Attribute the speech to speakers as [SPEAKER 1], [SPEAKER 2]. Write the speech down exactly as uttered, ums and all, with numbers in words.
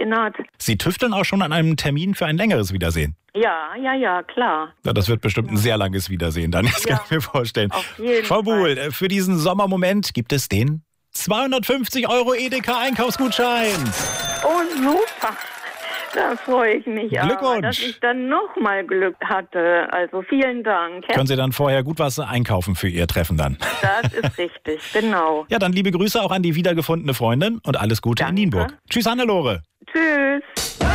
[SPEAKER 1] erinnert.
[SPEAKER 2] Sie tüfteln auch schon an einem Termin für ein längeres Wiedersehen.
[SPEAKER 1] Ja, ja, ja, klar.
[SPEAKER 2] Ja, das wird bestimmt ein sehr langes Wiedersehen dann, das
[SPEAKER 1] Ja,
[SPEAKER 2] kann ich mir vorstellen.
[SPEAKER 1] auf jeden
[SPEAKER 2] Frau Buhl,
[SPEAKER 1] Fall.
[SPEAKER 2] für diesen Sommermoment gibt es den zweihundertfünfzig Euro Edeka-Einkaufsgutschein.
[SPEAKER 1] Oh, super. Da freue ich mich aber,
[SPEAKER 2] Glückwunsch.
[SPEAKER 1] dass ich dann nochmal Glück hatte. Also vielen Dank.
[SPEAKER 2] Können Sie dann vorher gut was einkaufen für Ihr Treffen dann?
[SPEAKER 1] Das ist richtig, genau.
[SPEAKER 2] Ja, dann liebe Grüße auch an die wiedergefundene Freundin und alles Gute
[SPEAKER 1] Danke.
[SPEAKER 2] in Nienburg. Tschüss, Hannelore.
[SPEAKER 1] Tschüss.